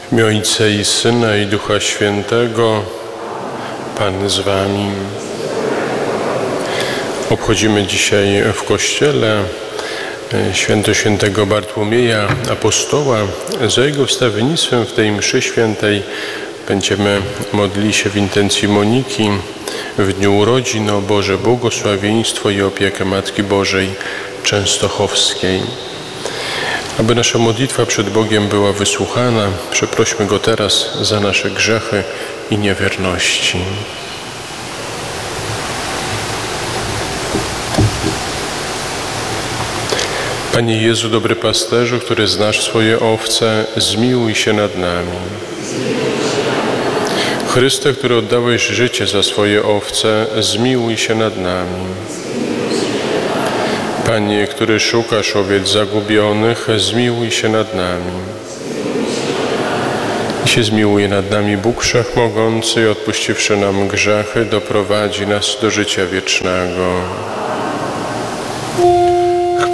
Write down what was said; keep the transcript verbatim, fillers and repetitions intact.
W imię Ojca i Syna i Ducha Świętego. Pan z wami. Obchodzimy dzisiaj w Kościele święto świętego Bartłomieja Apostoła. Za jego wstawiennictwem w tej mszy świętej będziemy modlili się w intencji Moniki w dniu urodzin o Boże błogosławieństwo i opiekę Matki Bożej Częstochowskiej. Aby nasza modlitwa przed Bogiem była wysłuchana, przeprośmy Go teraz za nasze grzechy i niewierności. Panie Jezu, dobry pasterzu, który znasz swoje owce, zmiłuj się nad nami. Chryste, który oddałeś życie za swoje owce, zmiłuj się nad nami. Panie, który szukasz owiec zagubionych, zmiłuj się nad nami. I się zmiłuje nad nami Bóg Wszechmogący i odpuściwszy nam grzechy, doprowadzi nas do życia wiecznego.